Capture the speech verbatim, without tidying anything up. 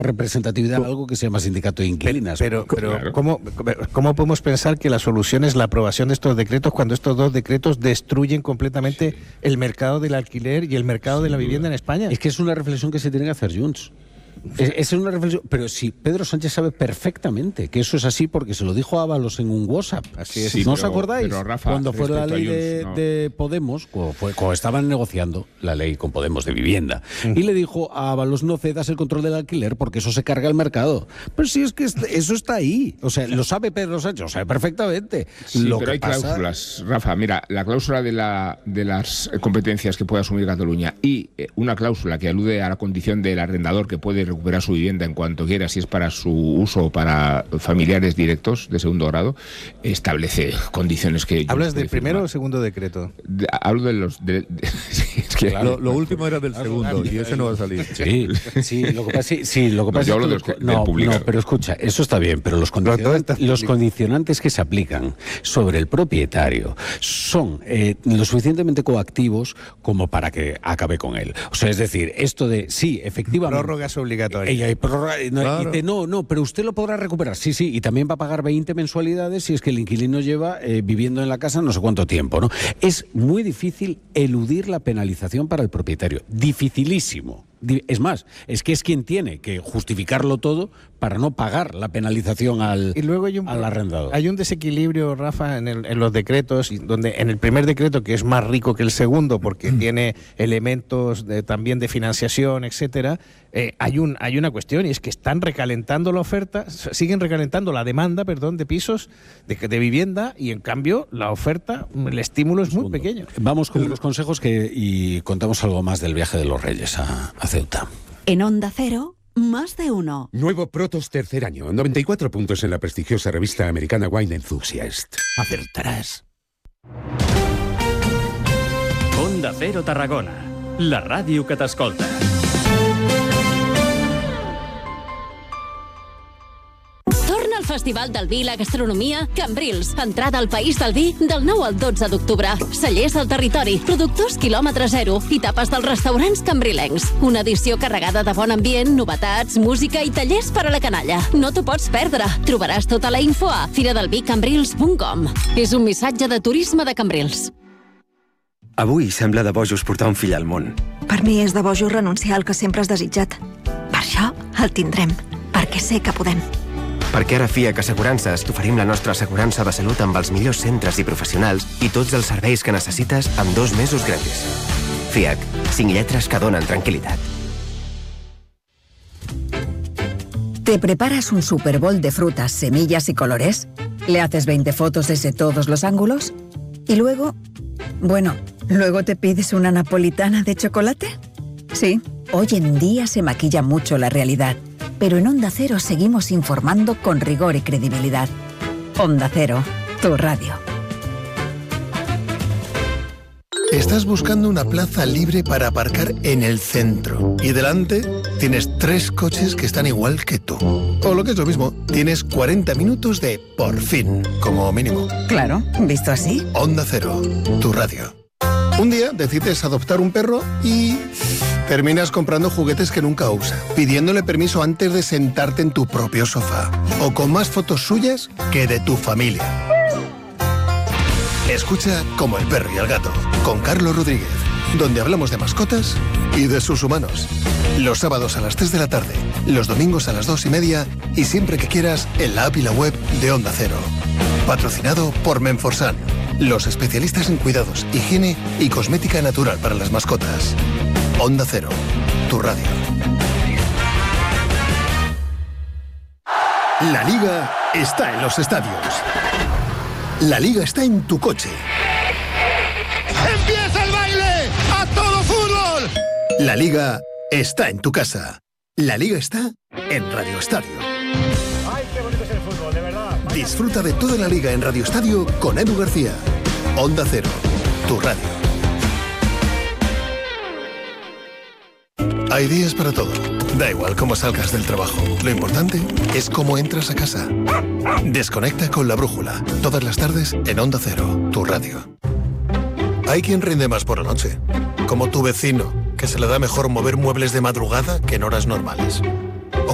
representatividad algo que se llama sindicato de inquilinas. Pero, pero claro. ¿cómo, ¿cómo podemos pensar que la solución es la aprobación de estos decretos cuando estos dos decretos destruyen completamente sí. el mercado del alquiler y el mercado de la vivienda en España? Es que es una reflexión que se tiene que hacer, Junts. Es, es una reflexión, pero sí, Pedro Sánchez sabe perfectamente que eso es así porque se lo dijo a Ábalos en un WhatsApp. Así es. Sí, ¿No pero, os acordáis? Pero, Rafa, cuando fue la ley de, no. de Podemos, cuando, fue, cuando estaban negociando la ley con Podemos de vivienda, mm. y le dijo a Ábalos, no cedas el control del alquiler porque eso se carga el mercado. Pero sí, es que eso está ahí. O sea, lo sabe Pedro Sánchez, lo sabe perfectamente. Sí, lo pero que hay pasa... cláusulas, Rafa. Mira, la cláusula de, la, de las competencias que puede asumir Cataluña y una cláusula que alude a la condición del arrendador que puede recuperar su vivienda en cuanto quiera, si es para su uso o para familiares directos de segundo grado, establece condiciones que... ¿Hablas del primero o segundo decreto? De, hablo de los... De, de, sí, es que claro, lo, lo último era del segundo y ese no va a salir. Sí, sí, lo que pasa, sí, sí, lo que pasa no, yo es hablo que... Los, los, no, del no, pero escucha, eso está bien, pero los condicionantes, los condicionantes que se aplican sobre el propietario son eh, lo suficientemente coactivos como para que acabe con él. O sea, es decir, esto de, sí, efectivamente... Prórrogas obligatorias. Ella hay prórroga, no, claro. y te, no, no, pero usted lo podrá recuperar. Sí, sí, y también va a pagar veinte mensualidades si es que el inquilino lleva eh, viviendo en la casa no sé cuánto tiempo, ¿no? Es muy difícil eludir la penalización para el propietario. Dificilísimo. Es más, es que es quien tiene que justificarlo todo para no pagar la penalización al, y luego hay un, al arrendador. Hay un desequilibrio, Rafa, en, el, en los decretos, donde en el primer decreto, que es más rico que el segundo, porque mm. tiene elementos de, también de financiación, etcétera, eh, hay, un, hay una cuestión, y es que están recalentando la oferta, siguen recalentando la demanda, perdón, de pisos, de, de vivienda, y en cambio la oferta, el estímulo es muy Segundo. pequeño. Vamos con los consejos que, y contamos algo más del viaje de los Reyes a, a Ceuta. En Onda Cero, más de uno. Nuevo Protos tercer año, noventa y cuatro puntos en la prestigiosa revista americana Wine Enthusiast. Acertarás. Onda Cero Tarragona, la ràdio que t'escolta. Festival del Vi i la Gastronomia, Cambrils. Entrada al País del Vi del nou al dotze d'octubre. Cellers del territori, productors quilòmetre zero i tapes dels restaurants cambrilencs. Una edició carregada de bon ambient, novetats, música i tallers per a la canalla. No t'ho pots perdre. Trobaràs tota la info a firadelvicambrils punt com. És un missatge de turisme de Cambrils. Avui sembla de bojos portar un fill al món. Per mi és de bojos renunciar al que sempre has desitjat. Per això el tindrem, perquè sé que podem. Perquè ara F I A C Assegurances t'oferim la nostra assegurança de salut amb els millors centres i professionals i tots els serveis que necessites amb dos mesos gratis. F I A C, cinc lletres que donen tranquil·litat. ¿Te preparas un Super Bowl de frutas, semillas y colores? ¿Le haces veinte fotos desde todos los ángulos? ¿Y luego? Bueno, ¿luego te pides una napolitana de chocolate? Sí, hoy en día se maquilla mucho la realidad. Pero en Onda Cero seguimos informando con rigor y credibilidad. Onda Cero, tu radio. Estás buscando una plaza libre para aparcar en el centro. Y delante tienes tres coches que están igual que tú. O lo que es lo mismo, tienes cuarenta minutos de por fin, como mínimo. Claro, ¿visto así? Onda Cero, tu radio. Un día decides adoptar un perro y terminas comprando juguetes que nunca usa, pidiéndole permiso antes de sentarte en tu propio sofá, o con más fotos suyas que de tu familia. Escucha Como el perro y el gato, con Carlos Rodríguez, donde hablamos de mascotas y de sus humanos. Los sábados a las tres de la tarde, los domingos a las dos y media y siempre que quieras en la app y la web de Onda Cero. Patrocinado por Menforsan, los especialistas en cuidados, higiene y cosmética natural para las mascotas. Onda Cero, tu radio. La Liga está en los estadios. La Liga está en tu coche. ¡Empieza el baile! ¡A todo fútbol! La Liga está en tu casa. La Liga está en Radio Estadio. ¡Ay, qué bonito es el fútbol, de verdad! Disfruta de toda la Liga en Radio Estadio con Edu García. Onda Cero, tu radio. Hay días para todo. Da igual cómo salgas del trabajo. Lo importante es cómo entras a casa. Desconecta con La Brújula. Todas las tardes en Onda Cero, tu radio. Hay quien rinde más por la noche. Como tu vecino, que se le da mejor mover muebles de madrugada que en horas normales.